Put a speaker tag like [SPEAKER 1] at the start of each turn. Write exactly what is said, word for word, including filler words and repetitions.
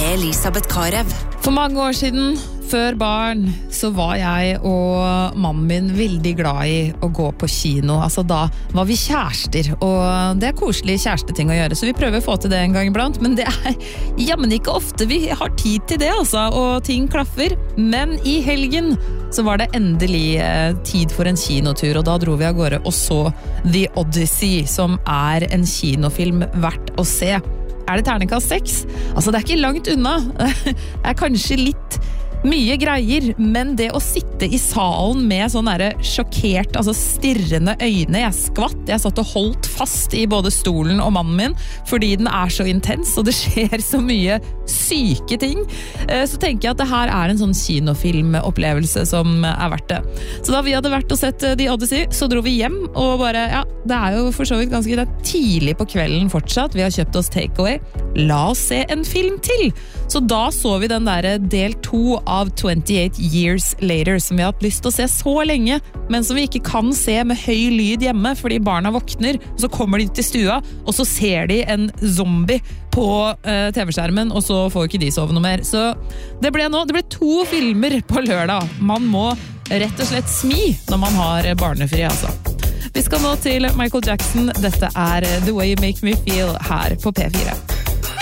[SPEAKER 1] med Elisabeth Karev.
[SPEAKER 2] For mange år siden, før barn, så var jeg og mannen min veldig glad i å gå på kino. Altså da var vi kjærester, og det er koselig kjæresteting å gjøre, så vi prøver å få til det en gang iblant, men det er jammen ikke ofte vi har tid til det, altså, og ting klaffer. Men i helgen så var det endelig eh, tid for en kinotur, og da dro vi av gårde og så The Odyssey, som er en kinofilm verdt å se. Er det terningkast seks? Altså, det er ikke langt unna. Det er kanskje litt mye greier, men det å sitte i salen med sånn der sjokkert, altså stirrende øyne, jeg skvatt, jeg satt og holdt fast i både stolen og mannen min, fordi den er så intens, og det skjer så mye syke ting. Så tenker jeg at det her er en sånn kinofilmopplevelse som er verdt det. Så da vi hadde vært og sett The Odyssey, så dro vi hjem, og bare, ja, det er jo for så vidt ganske det er tidlig på kvelden fortsatt, vi har kjøpt oss takeaway, la oss se en film til! Så da så vi den der del to av twenty-eight Years Later, som vi har hatt lyst til å se så lenge, men som vi ikke kan se med høy lyd hjemme, fordi barna våkner, og så kommer de til stua, og så ser de en zombie på uh, T V-skjermen, og så får ikke de sove noe mer. Så det ble nå, det ble to filmer på lørdag. Man må rett og slett smi når man har barnefri, altså. Vi skal nå til Michael Jackson. Dette er The Way You Make Me Feel her på P fire.